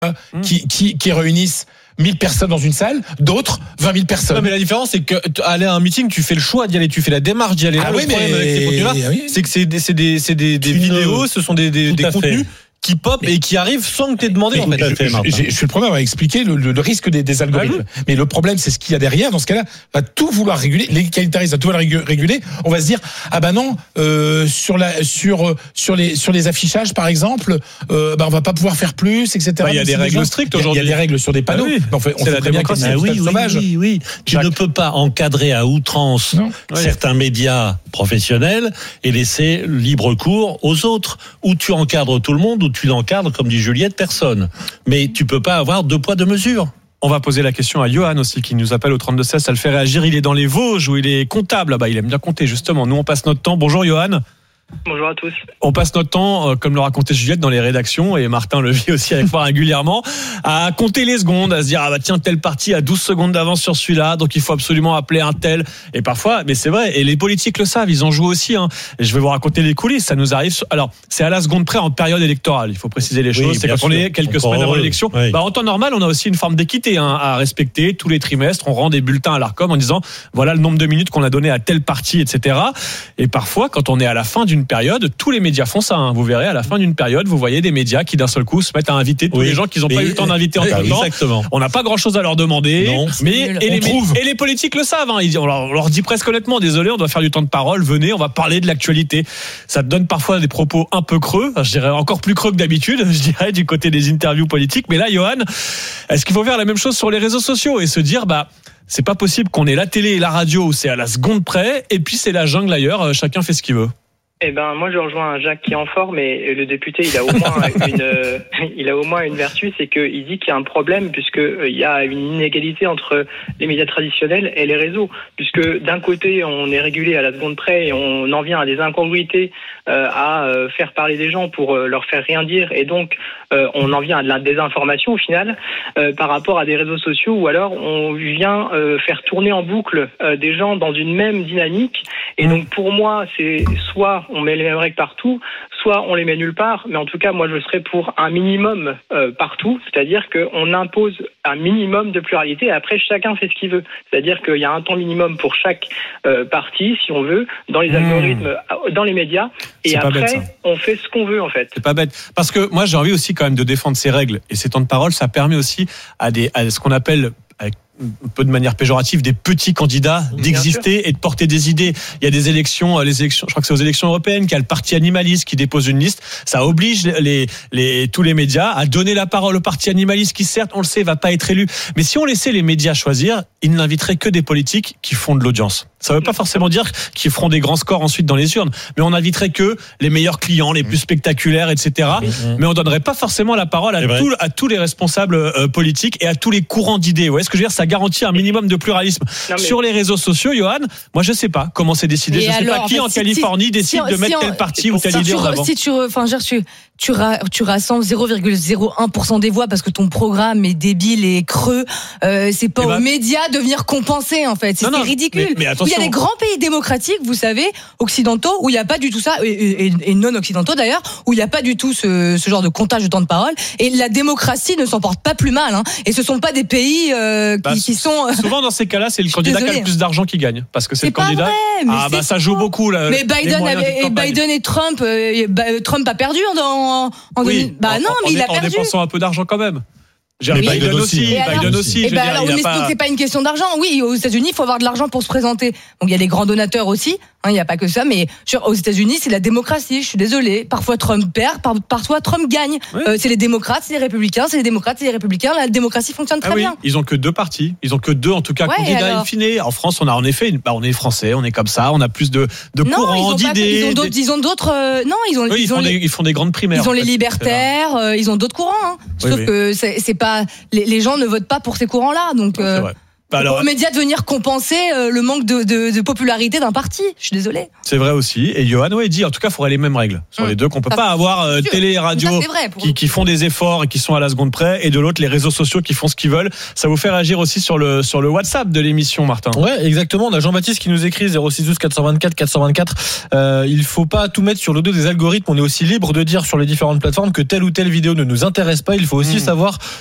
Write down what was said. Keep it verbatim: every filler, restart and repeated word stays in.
qui, qui, qui réunissent mille personnes dans une salle, d'autres vingt mille personnes. Non, mais la différence, c'est que aller à un meeting, tu fais le choix d'y aller, tu fais la démarche d'y aller. Ah Là, oui, le problème mais... avec ces contenus-là, oui. c'est que c'est des, c'est des, c'est des, des vidéos, ce sont des, des, des contenus fait. qui pop et qui arrivent sans que tu aies demandé. En fait. Je, je, je, je suis le premier à expliquer le, le, le risque des, des algorithmes. Ah oui. Mais le problème, c'est ce qu'il y a derrière. Dans ce cas-là, on va tout vouloir réguler. L'égalitarisme va tout vouloir réguler. On va se dire, ah ben non, euh, sur la, sur, sur les, sur les affichages, par exemple, euh, bah on va pas pouvoir faire plus, et cetera. Il bah, y a des règles strictes aujourd'hui. Il y a des règles sur des panneaux. Ah oui. On fait, on c'est la démocratie. Ah oui, oui, sauvage. oui, oui. Tu Jacques. ne peux pas encadrer à outrance non. certains médias professionnels et laisser libre cours aux autres. Ou tu encadres tout le monde, ou tu l'encadres comme dit Juliette, personne. Mais tu peux pas avoir deux poids deux mesures. On va poser la question à Johan aussi, qui nous appelle au trente-deux seize. Ça le fait réagir. Il est dans les Vosges où il est comptable. Bah, il aime bien compter, justement. Nous, on passe notre temps. Bonjour, Johan. Bonjour à tous. On passe notre temps, comme le racontait Juliette, dans les rédactions, et Martin le vit aussi avec moi régulièrement, à compter les secondes, à se dire, ah bah tiens, telle partie a douze secondes d'avance sur celui-là, donc il faut absolument appeler un tel. Et parfois, mais c'est vrai, et les politiques le savent, ils en jouent aussi. Hein. Et je vais vous raconter les coulisses, ça nous arrive. Sur... Alors, c'est à la seconde près en période électorale, il faut préciser les choses. Oui, c'est quand sûr. On est quelques Encore semaines avant l'élection. Oui. Bah, en temps normal, on a aussi une forme d'équité hein, à respecter. Tous les trimestres, on rend des bulletins à l'Arcom en disant, voilà le nombre de minutes qu'on a donné à telle partie, et cetera. Et parfois, quand on est à la fin d'une période, tous les médias font ça. Hein. Vous verrez, à la fin d'une période, vous voyez des médias qui d'un seul coup se mettent à inviter tous oui. les gens qu'ils n'ont pas eu le temps d'inviter en tout temps. Exactement. On n'a pas grand-chose à leur demander. Non. Mais et les, et les politiques le savent. Hein. Ils, on, leur, on leur dit presque honnêtement, désolé, on doit faire du temps de parole. Venez, on va parler de l'actualité. Ça te donne parfois des propos un peu creux. Je dirais encore plus creux que d'habitude. Je dirais du côté des interviews politiques. Mais là, Johan, est-ce qu'il faut faire la même chose sur les réseaux sociaux et se dire, bah, c'est pas possible qu'on ait la télé et la radio où c'est à la seconde près, et puis c'est la jungle ailleurs. Chacun fait ce qu'il veut. Eh ben, moi, je rejoins Jacques qui est en forme, et le député, il a au moins une, euh, il a au moins une vertu, c'est qu'il dit qu'il y a un problème, puisque euh, il y a une inégalité entre les médias traditionnels et les réseaux, puisque d'un côté, on est régulé à la seconde près et on en vient à des incongruités, euh, à euh, faire parler des gens pour euh, leur faire rien dire, et donc euh, on en vient à de la désinformation au final, euh, par rapport à des réseaux sociaux, ou alors on vient euh, faire tourner en boucle euh, des gens dans une même dynamique, et donc pour moi, c'est soit on met les mêmes règles partout, soit on les met nulle part, mais en tout cas, moi, je serais pour un minimum euh, partout, c'est-à-dire qu'on impose un minimum de pluralité, et après, chacun fait ce qu'il veut. C'est-à-dire qu'il y a un temps minimum pour chaque euh, parti, si on veut, dans les mmh. algorithmes, dans les médias, et c'est après, bête, on fait ce qu'on veut, en fait. C'est pas bête. Parce que moi, j'ai envie aussi quand même de défendre ces règles, et ces temps de parole, ça permet aussi à, des, à ce qu'on appelle... avec un peu de manière péjorative, des petits candidats d'exister et de porter des idées. Il y a des élections, les élections, je crois que c'est aux élections européennes, qu'il y a le parti animaliste qui dépose une liste. Ça oblige les, les, tous les médias à donner la parole au parti animaliste qui, certes, on le sait, va pas être élu. Mais si on laissait les médias choisir, ils n'inviteraient que des politiques qui font de l'audience. Ça veut pas forcément dire qu'ils feront des grands scores ensuite dans les urnes, mais on inviterait que les meilleurs clients, les plus spectaculaires, et cetera. Mais on donnerait pas forcément la parole à, tout, à tous les responsables euh, politiques et à tous les courants d'idées. Vous voyez ce que je veux dire ? Ça garantit un minimum de pluralisme. Non, mais... Sur les réseaux sociaux, Johan, moi je sais pas comment c'est décidé. Et je alors, sais pas qui en, fait, en Californie si, décide si, de mettre si tel parti ou telle idée en avant. Si tu, enfin, tu, tu, tu rassembles zéro virgule zéro un pour cent des voix parce que ton programme est débile et creux, euh, c'est pas et aux bah... médias de venir compenser en fait. C'est, non, non, c'est ridicule. Mais, mais attention. Il y a des grands pays démocratiques, vous savez, occidentaux, où il n'y a pas du tout ça, et, et, et non occidentaux d'ailleurs, où il n'y a pas du tout ce, ce genre de comptage de temps de parole. Et la démocratie ne s'en porte pas plus mal. Hein. Et ce sont pas des pays euh, qui, bah, qui sont. Euh... Souvent dans ces cas-là, c'est le candidat désolée. qui a le plus d'argent qui gagne, parce que c'est, c'est le candidat. Vrai, ah bah ça joue beaucoup là. Mais Biden, avait, et Biden et Trump, euh, Trump a perdu en. en oui, bah en, non, en, mais il a en perdu. En dépensant un peu d'argent quand même. Mais oui. Biden aussi, et Biden aussi. Et bah alors, mais pas... donc c'est pas une question d'argent. Oui, aux États-Unis, il faut avoir de l'argent pour se présenter. Donc il y a les grands donateurs aussi. Hein, il n'y a pas que ça, mais aux États-Unis, c'est la démocratie. Je suis désolée. Parfois Trump perd, par, parfois Trump gagne. Oui. Euh, c'est les démocrates, c'est les républicains, c'est les démocrates, c'est les républicains. La démocratie fonctionne très ah oui. bien. Ils ont que deux partis. Ils ont que deux, en tout cas, ouais, candidats in fine. En France, on a en effet, bah, on est français, on est comme ça, on a plus de, de non, courants, ils d'idées. Ils ont d'autres, ils ont d'autres. Euh, non, ils ont. Oui, ils, ils, ont font les, les, ils font des grandes primaires. Ils ont les fait, libertaires. Euh, ils ont d'autres courants. Hein. Oui, Sauf oui. que c'est, c'est pas les, les gens ne votent pas pour ces courants-là, donc. Euh, Bah alors, aux médias de venir compenser euh, le manque de, de, de popularité d'un parti. Je suis désolé. C'est vrai aussi. Et Johan, ouais, dit, en tout cas, il faudrait les mêmes règles sur mmh. les deux, qu'on peut ça, pas avoir euh, télé et radio qui, qui font des efforts et qui sont à la seconde près, et de l'autre, les réseaux sociaux qui font ce qu'ils veulent. Ça vous fait réagir aussi sur le, sur le WhatsApp de l'émission, Martin. Ouais, exactement. On a Jean-Baptiste qui nous écrit zéro six douze quatre cent vingt-quatre quatre cent vingt-quatre. Euh, il faut pas tout mettre sur le dos des algorithmes. On est aussi libre de dire sur les différentes plateformes que telle ou telle vidéo ne nous intéresse pas. Il faut aussi mmh. savoir